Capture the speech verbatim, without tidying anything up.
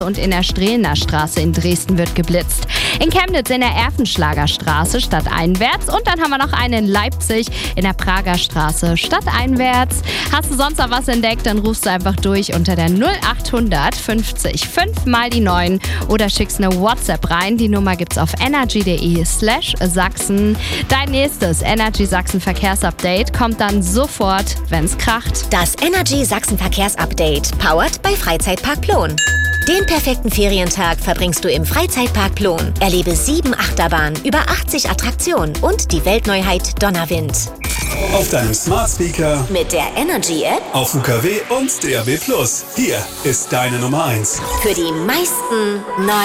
und in der Strehlener Straße in Dresden wird geblitzt. In Chemnitz in der Erfenschlager Straße stadteinwärts und dann haben wir noch einen in Leipzig in der Prager Straße stadteinwärts. Hast du sonst noch was entdeckt, dann rufst du einfach durch unter der null achthundert fünfzig fünf mal die neun oder schickst eine WhatsApp rein. Die Nummer gibt's auf energy.de slash Sachsen. Dein nächstes Energy Sachsen Verkehrsupdate kommt dann sofort, wenn's kracht. Das Energy Sachsen Verkehrsupdate, powered bei Freizeitpark Plon. Den perfekten Ferientag verbringst du im Freizeitpark Plon. Erlebe sieben Achterbahnen, über achtzig Attraktionen und die Weltneuheit Donnerwind. Auf deinem Smart Speaker, mit der Energy App, auf U K W und D A B plus. Hier ist deine Nummer eins. Für die meisten neuen